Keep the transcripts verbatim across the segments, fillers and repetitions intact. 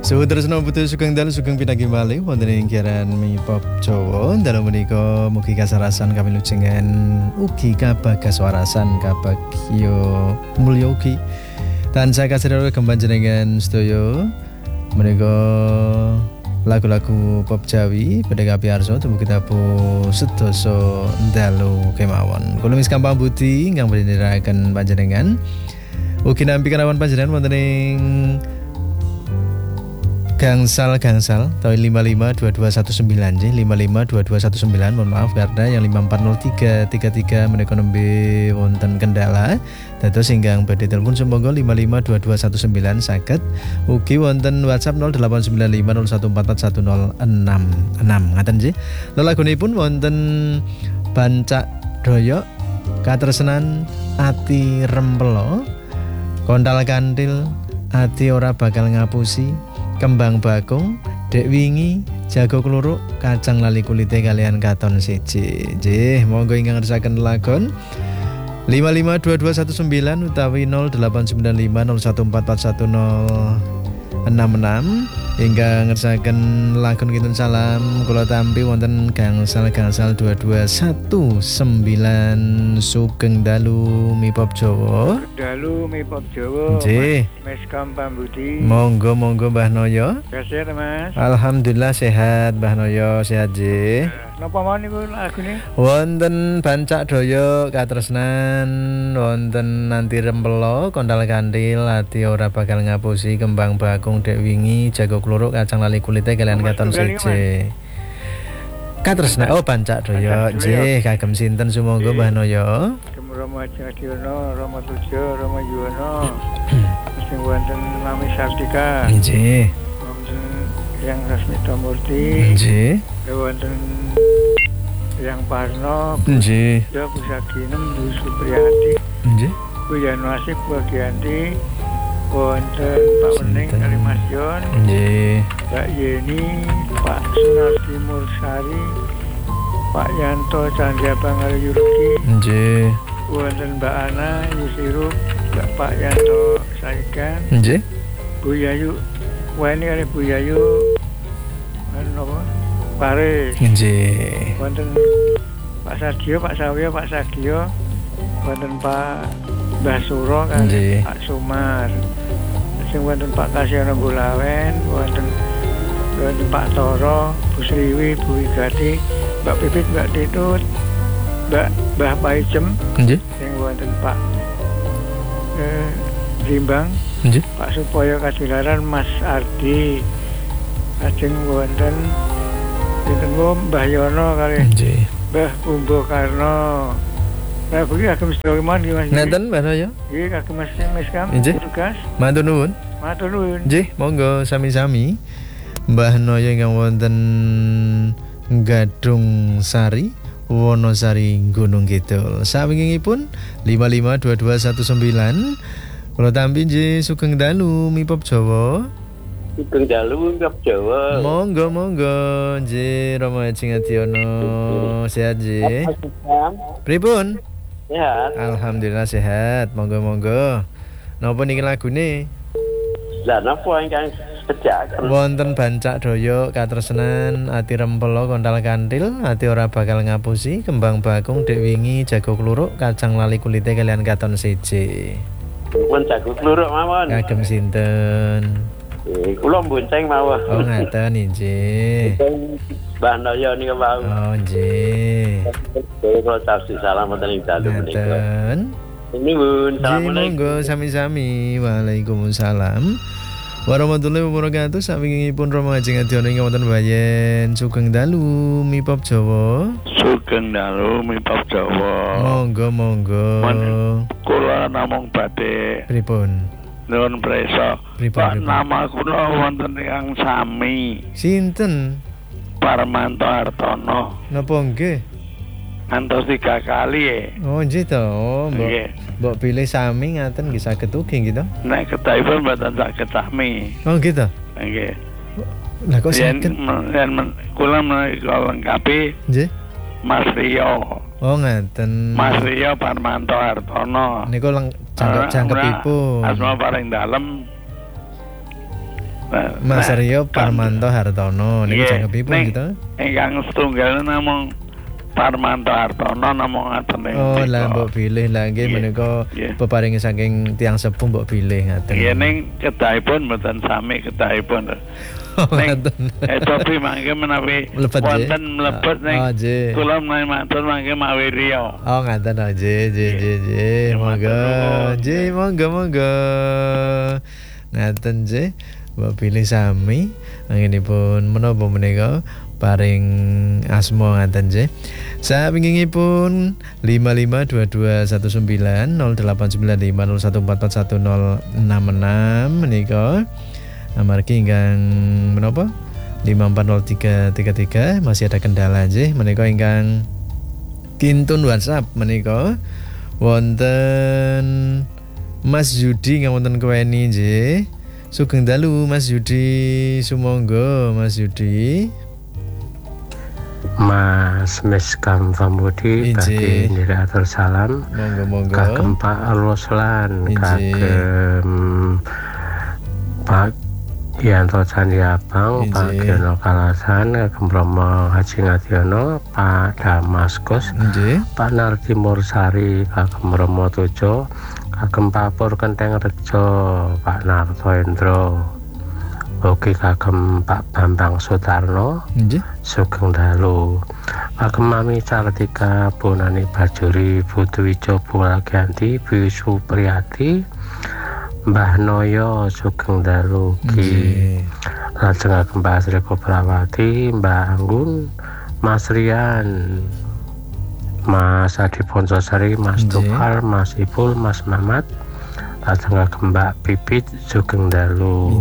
Suhu tresno putu sugeng dalu sugeng pinagi malih wonten ing giaran Mi Pop Jawa. Dalam menika mugi kasarasan kami lujengan ugi kabagas warasan kabagyo mulya ugi. Tansah kasira kembanjenengan sedaya menika lagu-lagu pop Jawi pada kapiarsa tumugi tabu sedasa dalu kemawon. Kula mis kampang budi ingkang panjenengan panjenengan ugi nampi kanawan panjenengan wonten ing gangsal-gangsal tahun lima lima dua dua satu sembilan j lima lima dua dua satu sembilan, mohon maaf karena yang lima empat nol tiga tiga tiga menika nembe wonten kendala. Dados ingkang badhe telepon sumangga lima lima dua dua satu sembilan saged ugi wonten WhatsApp nol delapan sembilan lima nol satu empat empat satu nol enam enam ngaten nggih. Lelagunipun wonten Bancak Doyok Katresnan Ati Rempelo Kondal Kantil Ati ora bakal ngapusi Kembang Bakung, Dek Wingi, Jago Kluruk, Kacang Lali Kulite kalian Katon siji. Nggih, monggo ingkang ngersakaken lagon lima lima dua dua satu sembilan utawi nol delapan sembilan lima nol satu empat empat satu nol enam enam. Ingkang ngersakaken lagon kinten salam kula tampi wonten gangsal-gangsal dua dua satu sembilan sugeng dalu Mi Pop Jawa. Dalu Mi Pop Jawa. Nggih. Mas Kampang Budi. Monggo monggo Mbah Noyo. Sehat Mas. Alhamdulillah sehat Mbah Noyo, sehat nggih. Napa mawon niku lagune? Wonten Bancak Doyok Katresnan, wonten Nanti Rempelo, Kondal Kantil, Ati ora bakal ngapusi, Kembang Bakung, Dek Wingi, Jago Kluruk, Kacang Lali Kulite kalian Katon siji. Katresnan, oh Bancak Doyok, nggih kagem sinten sumangga Mbah Noyo? Rama Jadiono, Rama Tujo, Rama Yuwono. Sing wonten Mami Sartika. Nggih. Wonten yang Rasmita Murti. Nggih. Wonten yang Parno. Nggih. Ya Pusakinem Bu Supriyati. Nggih. Bu Yanwasik Bagianti. Wonten Pak Wening kali Mas Yon. Nggih. Mbak Yeni, Pak Sunarti Mursari, Pak Yanto Chandra Bangal Yurki. Nggih. Wonten Mbak Ana Yusiru, Mbak Pak Yanto Saikan. Nggih. Bu Yayu, wah ini kali Bu Yayu, anu apa? Paris. Nggih. Wonten Pak Sadio, Pak Sawyo, Pak Sadio. Wonten Pak Mbah Suro kan, Nggih. Pak Sumar. Sing wonten Pak Kasyono Bulawen, wonten wonten Pak Toro, Bu Sriwi, Bu Igati, Mbak Pipit, Mbak Titut, Mbak Mbah Paijem. Nggih. Sing wonten Pak eh, Rimbang. Nggih. Pak Supoyo Kadilaran, Mas Ardi. Ajeng wonten pinten Mbah Yono kali. Nggih. Mbah Umbo Karno. Nah, begini kagem sedaya mon nggih Mas. Nenten Mbah Noyo? Nggih kagem Mas Mas Kam. Nggih. Tugas. Matur nuwun. Matur nuwun. Nggih, monggo sami-sami. Mbah Noyo ingkang wonten Gadung Sari, Wonosari Gunung Kidul. Sawingingipun lima lima dua dua satu sembilan. Kula tampi nggih sugeng dalu Mi Pop Jawa. Sugeng dalu Mi Pop Jawa. Monggo monggo nggih Rama Ejing Adiono. Sehat nggih. Pripun? Sehat. Alhamdulillah sehat. Monggo monggo. Napa niki lagune? Lah napa ingkang sejaken? Wonten Bancak Doyok Katresnan Ati Rempelo Kondal Kantil, Ati ora bakal ngapusi, Kembang Bakung, Dek Wingi, Jago Kluruk, Kacang Lali Kulite kalian Katon siji. Pun Jago Kluruk mawon. Kagem sinten? Eh, kula bonceng mawon. Oh ngaten nggih. Mbah Noyo niku wau. Oh nggih. Kula taksih salam wonten ing dalu menika. Ngaten. Nuwun, Assalamualaikum. Monggo sami-sami. Waalaikumsalam warahmatullahi wabarakatuh. Sawingipun Rama Ajeng Adiono ing wonten Bayen sugeng dalu Mi Pop Jawa. Sugeng dalu Mi Pop Jawa. Monggo monggo. Kula namung badhe Pripun? nuwun prisa. Pripun, Pak pripun? nama kula wonten yang sami Sinten? Parmanto Hartono. Napa nggih? Ngantos tiga kali ya. Oh nggih to. Oh, mbok Nggih. mbok pilih sami ngaten nggih saged ugi nggih to. Nek ketahipun mboten saged sami. Oh nggih to. Nggih. Lah kok Yen saged? yen men- kula menika lengkapi Nggih. Mas Rio. Oh ngaten. Mas Rio Parmanto Hartono. Niku leng jangkep-jangkepipun. Asma paling dalem Mas Rio Parmanto Hartono niku jangkepipun gitu. Ingkang setunggal namung Parmanto Hartono namung ngaten. Oh, lah mbok bilih lah nggih menika peparingi saking tiyang sepuh mbok bilih ngaten. Iya ning kedahipun mboten sami kedahipun. Ning tapi mangke menawi wonten mlebet ning kula menawi matur mangke mawi Rio. Oh ngaten oh nggih nggih nggih monggo nggih monggo monggo. Ngaten nggih mbok pilih sami anginipun menapa menika paring asma ngaten nggih. Sampingipun lima lima dua dua satu sembilan nol delapan sembilan lima nol satu empat empat satu nol enam enam menika. Amargi ingkang menapa lima empat nol tiga tiga tiga masih ada kendala nggih menika ingkang kintun WhatsApp menika wonten Mas Yudi ingkang wonten kuweni nggih. Sugeng dalu Mas Yudi, sumangga Mas Yudi. Mas Miskam Pambudi badhe niratur salam. Monggo-monggo. Kagem Pak Ruslan, kagem Pak Yanto Candi Abang, Pak Giono Kalasan, kagem Romo Haji Ngadiono, Pak Damaskus, Pak Nardi Mursari, kagem Romo Tujo, kagem Pak Pur Kenteng Rejo, Pak Narto Endro, ugi kagem Pak Bambang Sutarno, sugeng dalu. Kagem Mami Cartika Bonani Bajuri, Butuwijo Bulaganti, Bu Supriyati, Mbah Noyo sugeng dalu ki. Lajeng kagem Mbah Sri Koprawati, Mbah Anggun, Mas Rian, Mas Adi Ponsosari, Mas Tufar, Mas Ipul, Mas Mamat. Lajeng kagem Mbak Pipit sugeng dalu.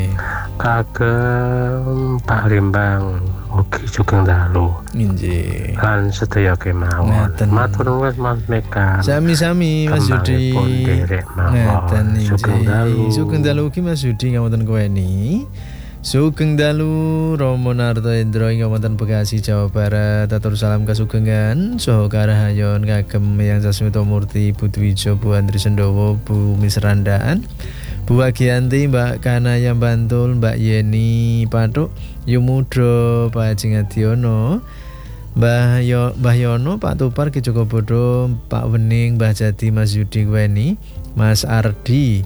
Kagem Pak Rimbang ugi sugeng dalu. Nggih. Lan sedaya kemawon. Matur nuwun Mas Meka. Sami-sami Mas Yudi. Ngaten sugeng dalu. Sugeng dalu ugi Mas Yudi ngapunten kuweni. Sugeng dalu Romo Narto Endro ing wonten Bekasi Jawa Barat. Atur salam kasugengan saha karahayon kagem Yang Sasmito Murti, Bu Dwijo, Bu Andri Sendowo, Bu Misrandaan, Bu Agianti, Mbak Kanaya Bantul, Mbak Yeni Patuk, Yumudro, Pak Haji Ngadiono, Mbah Yo, Mbah Yono, Pak Tupar, Ki Joko Bodo, Pak Wening, Mbah Jati, Mas Yudi Kuweni, Mas Ardi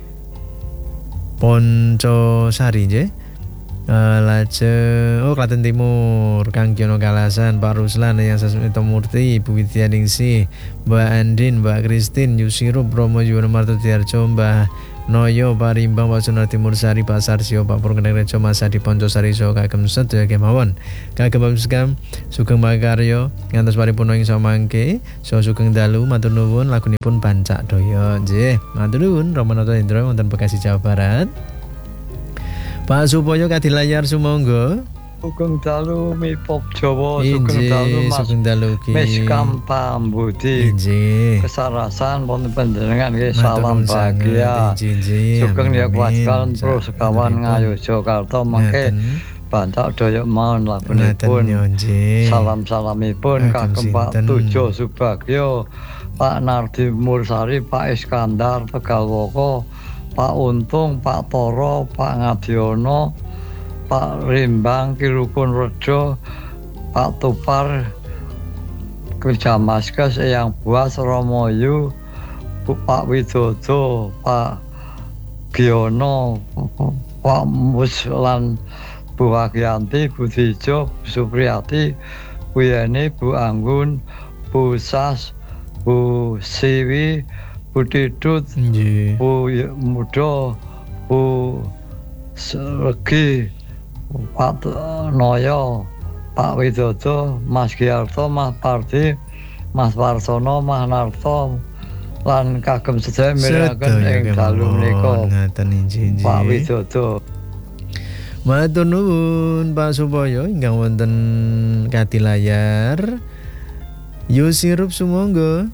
Poncosari nggih. Uh, lajeng oh Klaten Timur Kang Giono Kalasan, Pak Ruslan, Yang Sasmito Murti, Bu Widyaningsih, Mbak Andin, Mbak Kristin, Yusirup, Romo Yuwono Martodiarjo, Mbah Noyo, Pak Rimbang, Pak Sunarti Mursari, Pak Sarsio, Pak Purkendeng Rejo, Mas Adi Poncosari, so kagem sedaya kemawon. Kagem Pak Miskam sugeng makarya ngantos paripurna ing samangke, so sugeng dalu matur nuwun lagunipun Bancak Daya. Nggih, matur nuwun Romo Narto Endro wonten Bekasi Jawa Barat. Pak Supoyo kadilayar sumangga. Sugeng dalu mi pop Jawa, sugeng dalu Mas Miskam Pambudi. Kesarasan wonten panjenengan nggih salam bahagia. Sugeng ya kuatkan terus sekawan ngayu Jakarta mangke Bancak Daya mawon lagunipun. Salam-salamipun kagem Pak Tujo Subagyo, Pak Nardi Mursari, Pak Iskandar Tegalwoko, Pak Untung, Pak Toro, Pak Ngadiono, Pak Rimbang, Ki Rukun Rejo, Pak Tupar, Ki Damaskus, Eyang Buas, Romoyu, Pak Widodo, Pak Giono, Pak Muslan, Bu Agianti, Bu Dijo, Bu Supriyati, Bu Yeni, Bu Anggun, Bu Sas, Bu Siwi, Bu Didut, Bu Mudo, Bu Regi, Pak Noyo, Pak Widodo, Mas Giarto, Mas Pardi, Mas Warsono, Mas Narto, lan kagem sedaya miraken ing dalu menika Pak Widodo. Matur nuwun Pak Supoyo ingkang wonten kadilayar. Yusirup sumangga.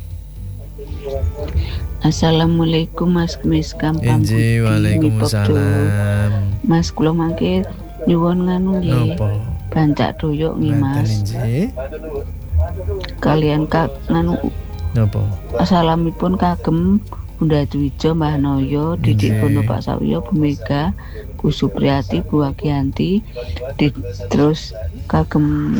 Assalamualaikum Mas Miskam Pambudi. Waalaikumsalam. Mas kula mangke nyuwun nganu nggih. Bancak Daya nggih Mas. Kalian kak nganu. Napa? Assalamipun kagem Bunda Dwijo, Mbah Noyo, Didik Bono, Pak Sawiyo, Bu Mega, Bu Supriyati, Bu Wagianti, di, terus kagem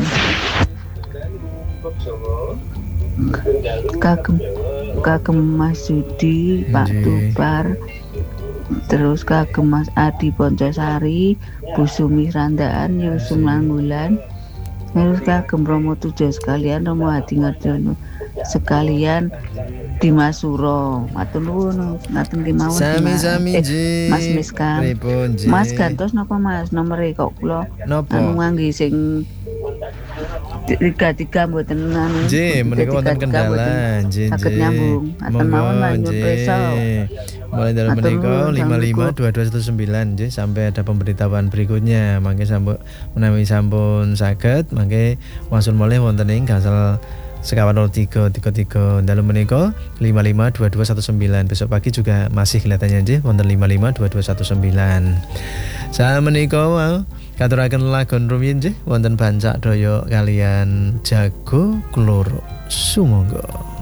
kagem kagem Mas Judi, Pak Tupar, terus kagem Mas Adi Poncosari, Bu Sumi Randaan, Yusum Langgulan, terus kagem Romo Tujo sekalian, Romo Hadi Ngarjono sekalian, Dimas Suro, matur nuwun, ngaten kemawon. Sami-sami nggih. Mas Miskan. Mas gantos napa Mas nomere kok kula anu ngangge sing tiga tiga mboten anu. Nggih, menika wonten kendala, nggih. Saged nyambung. Ngaten mawon lanjut besok. Mulai dari menika lima lima dua dua satu sembilan nggih sampai ada pemberitahuan berikutnya. Mangke sampun menawi sampun saged, mangke wangsul malih wonten ing gangsal sekawan nol tiga tiga tiga dalam menika lima lima dua dua satu sembilan. Besok pagi juga masih kelihatannya nggih wonten lima lima dua dua satu sembilan. Sa menika wau katuraken lagon rumiyin nggih wonten Bancak Daya kalian Jago Kloro. Sumangga.